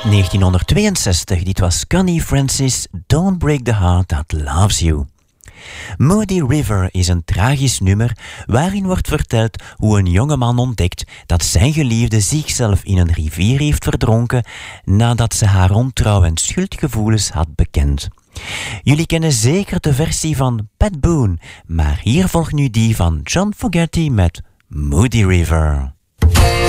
1962, dit was Connie Francis, Don't Break the Heart That Loves You. Moody River is een tragisch nummer waarin wordt verteld hoe een jongeman ontdekt dat zijn geliefde zichzelf in een rivier heeft verdronken nadat ze haar ontrouw en schuldgevoelens had bekend. Jullie kennen zeker de versie van Pat Boone, maar hier volgt nu die van John Fogerty met Moody River.